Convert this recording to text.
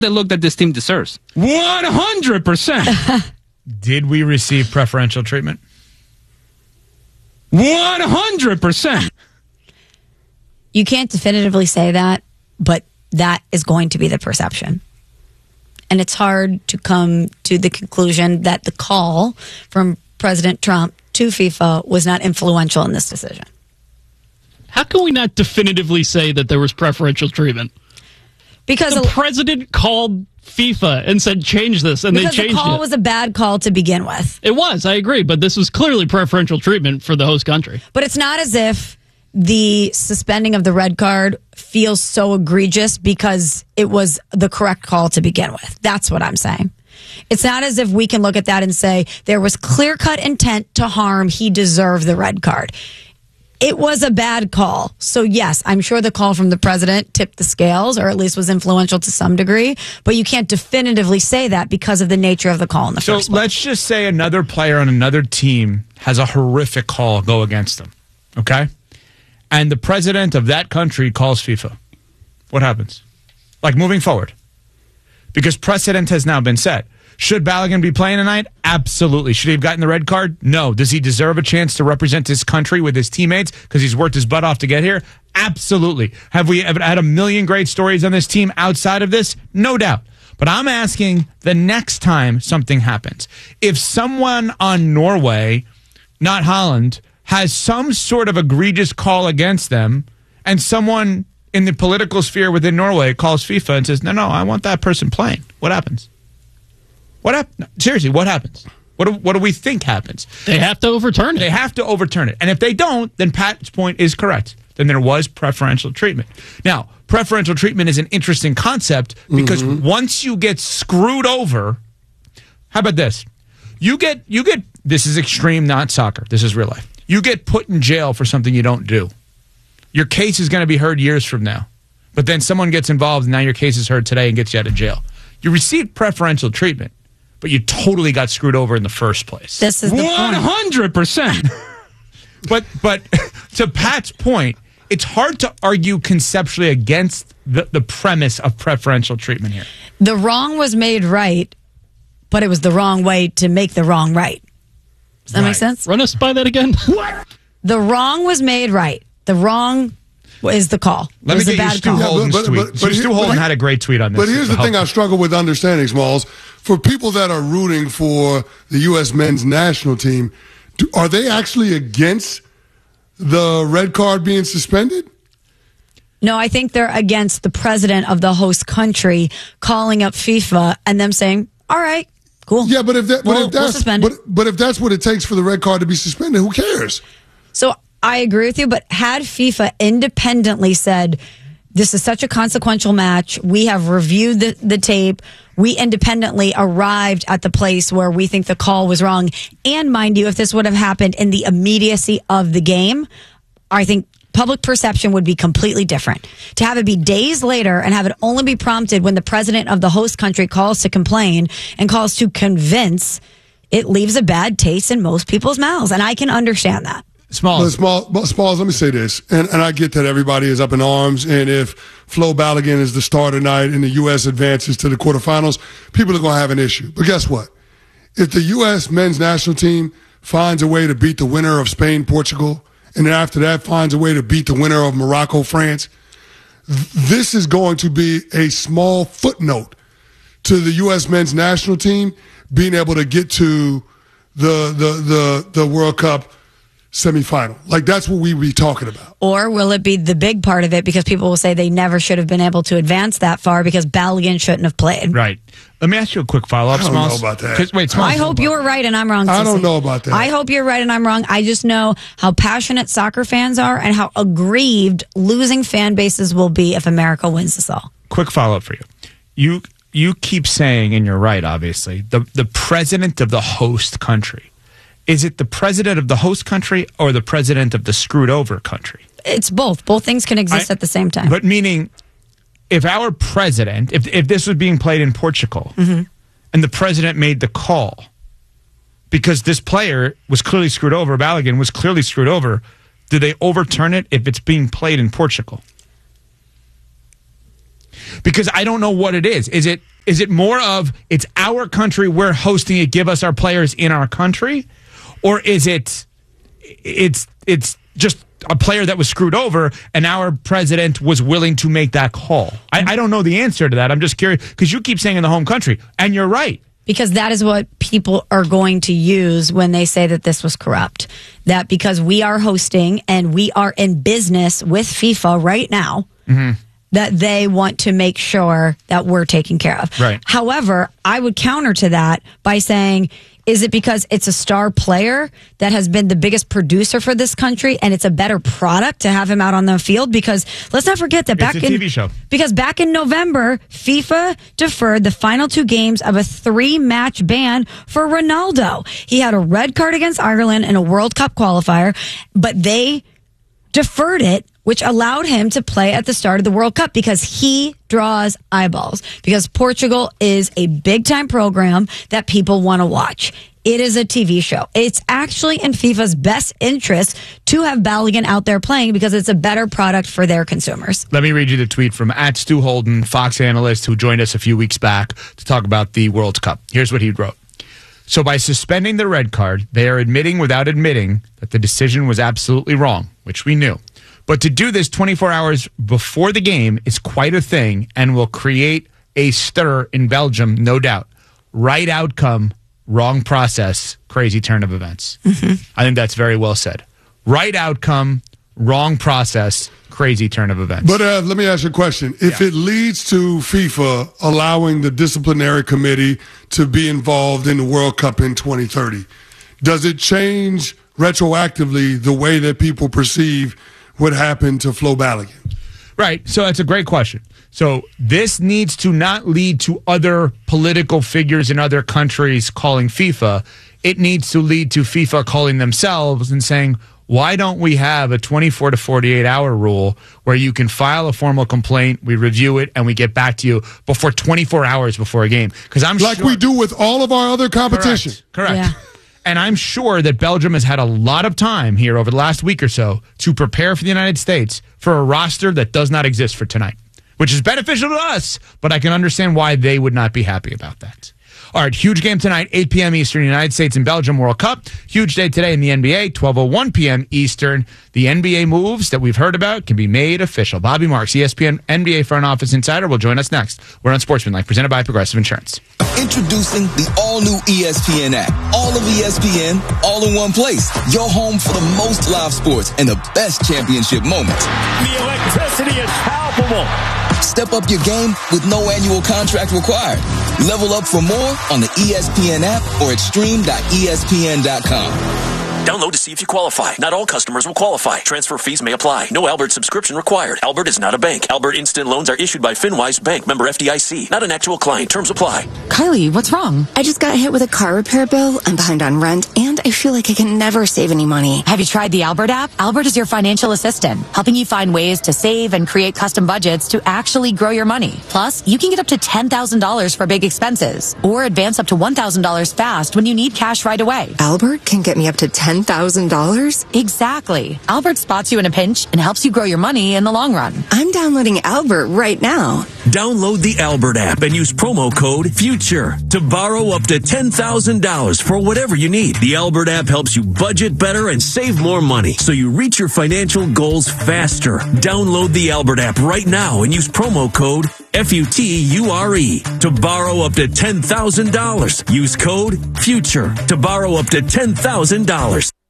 the look that this team deserves. 100%. Did we receive preferential treatment? 100%. You can't definitively say that, but that is going to be the perception. And it's hard to come to the conclusion that the call from President Trump to FIFA was not influential in this decision. How can we not definitively say that there was preferential treatment? Because the president called FIFA and said, change this, and they changed it. Because the call was a bad call to begin with. It was, I agree, but this was clearly preferential treatment for the host country. But it's not as if the suspending of the red card feels so egregious because it was the correct call to begin with. That's what I'm saying. It's not as if we can look at that and say there was clear-cut intent to harm. He deserved the red card. It was a bad call. So, yes, I'm sure the call from the president tipped the scales, or at least was influential to some degree. But you can't definitively say that because of the nature of the call in the first place. So let's just say another player on another team has a horrific call go against them, okay? And the president of that country calls FIFA. What happens? Like, moving forward. Because precedent has now been set. Should Balogun be playing tonight? Absolutely. Should he have gotten the red card? No. Does he deserve a chance to represent his country with his teammates because he's worked his butt off to get here? Absolutely. Have we ever had a million great stories on this team outside of this? No doubt. But I'm asking the next time something happens. If someone on Norway, not Holland, has some sort of egregious call against them, and someone in the political sphere within Norway calls FIFA and says, no, I want that person playing, what happens? What happens? Seriously, what happens? What do we think happens? They have to overturn it. They have to overturn it. And if they don't, then Pat's point is correct. Then there was preferential treatment. Now, preferential treatment is an interesting concept because once you get screwed over, how about this? You get this is extreme, not soccer. This is real life. You get put in jail for something you don't do. Your case is going to be heard years from now. But then someone gets involved and now your case is heard today and gets you out of jail. You received preferential treatment, but you totally got screwed over in the first place. This is the 100%. But to Pat's point, it's hard to argue conceptually against the premise of preferential treatment here. The wrong was made right, but it was the wrong way to make the wrong right. Does that make sense? Run us by that again. What? The wrong was made right. The wrong is the call. Let me get Stu Holden's tweet. Stu Holden had a great tweet on this. But here's the thing I struggle with understanding, Smalls. For people that are rooting for the U.S. men's national team, are they actually against the red card being suspended? No, I think they're against the president of the host country calling up FIFA and them saying, all right, cool. Yeah, but if we'll suspend it. But if that's what it takes for the red card to be suspended, who cares? So I agree with you, but had FIFA independently said, this is such a consequential match, we have reviewed the tape, we independently arrived at the place where we think the call was wrong, and mind you, if this would have happened in the immediacy of the game, I think public perception would be completely different. To have it be days later and have it only be prompted when the president of the host country calls to complain and calls to convince, it leaves a bad taste in most people's mouths, and I can understand that. Smalls, let me say this, and I get that everybody is up in arms, and if Flo Balogun is the star tonight and the U.S. advances to the quarterfinals, people are going to have an issue. But guess what? If the U.S. men's national team finds a way to beat the winner of Spain, Portugal, and then after that finds a way to beat the winner of Morocco, France, this is going to be a small footnote to the U.S. men's national team being able to get to the World Cup semifinal. Like, that's what we be talking about. Or will it be the big part of it because people will say they never should have been able to advance that far because Balogun shouldn't have played. Right. Let me ask you a quick follow-up, Smalls. I don't know about that. Wait, Smalls. I hope you're right and I'm wrong. I don't know about that. I hope you're right and I'm wrong. I just know how passionate soccer fans are and how aggrieved losing fan bases will be if America wins this all. Quick follow-up for you. You keep saying, and you're right, obviously, the president of the host country. Is it the president of the host country or the president of the screwed over country? It's both. Both things can exist at the same time. But meaning, if our president, if this was being played in Portugal, and the president made the call, because this player was clearly screwed over, Balogun was clearly screwed over, do they overturn it if it's being played in Portugal? Because I don't know what it is. Is it Is it more of it's our country, we're hosting it, give us our players in our country? Or is it's just a player that was screwed over and our president was willing to make that call? I don't know the answer to that. I'm just curious because you keep saying in the home country, and you're right. Because that is what people are going to use when they say that this was corrupt. That because we are hosting and we are in business with FIFA right now, that they want to make sure that we're taken care of. Right. However, I would counter to that by saying, is it because it's a star player that has been the biggest producer for this country and it's a better product to have him out on the field? Because let's not forget that it's a TV show. Because back in November, FIFA deferred the final 2 games of a 3-match ban for Ronaldo. He had a red card against Ireland in a World Cup qualifier, but they deferred it, which allowed him to play at the start of the World Cup because he draws eyeballs. Because Portugal is a big-time program that people want to watch. It is a TV show. It's actually in FIFA's best interest to have Balogun out there playing because it's a better product for their consumers. Let me read you the tweet from @Stu Holden, Fox analyst who joined us a few weeks back to talk about the World Cup. Here's what he wrote. So by suspending the red card, they are admitting without admitting that the decision was absolutely wrong, which we knew. But to do this 24 hours before the game is quite a thing and will create a stir in Belgium, no doubt. Right outcome, wrong process, crazy turn of events. I think that's very well said. Right outcome, wrong process, crazy turn of events. But let me ask you a question. If it leads to FIFA allowing the disciplinary committee to be involved in the World Cup in 2030, does it change retroactively the way that people perceive what happened to Flo Balogun? Right. So that's a great question. So this needs to not lead to other political figures in other countries calling FIFA. It needs to lead to FIFA calling themselves and saying, why don't we have a 24 to 48 hour rule where you can file a formal complaint, we review it, and we get back to you before 24 hours before a game? Because I'm like sure, we do with all of our other competition. Correct. Yeah. And I'm sure that Belgium has had a lot of time here over the last week or so to prepare for the United States for a roster that does not exist for tonight, which is beneficial to us, but I can understand why they would not be happy about that. All right, huge game tonight, 8 p.m. Eastern, United States and Belgium World Cup. Huge day today in the NBA, 12:01 p.m. Eastern. The NBA moves that we've heard about can be made official. Bobby Marks, ESPN NBA front office insider, will join us next. We're on Sportsmanlike, presented by Progressive Insurance. Introducing the all-new ESPN app. All of ESPN, all in one place. Your home for the most live sports and the best championship moments. The electricity is palpable. Step up your game with no annual contract required. Level up for more on the ESPN app or at stream.espn.com. Download to see if you qualify. Not all customers will qualify. Transfer fees may apply. No Albert subscription required. Albert is not a bank. Albert Instant Loans are issued by FinWise Bank, member FDIC. Not an actual client. Terms apply. Kylie, what's wrong? I just got hit with a car repair bill. I'm behind on rent, and I feel like I can never save any money. Have you tried the Albert app? Albert is your financial assistant, helping you find ways to save and create custom budgets to actually grow your money. Plus, you can get up to $10,000 for big expenses, or advance up to $1,000 fast when you need cash right away. Albert can get me up to $10,000? Exactly. Albert spots you in a pinch and helps you grow your money in the long run. I'm downloading Albert right now. Download the Albert app and use promo code FUTURE to borrow up to $10,000 for whatever you need. The Albert app helps you budget better and save more money so you reach your financial goals faster. Download the Albert app right now and use promo code FUTURE to borrow up to $10,000. Use code FUTURE to borrow up to $10,000.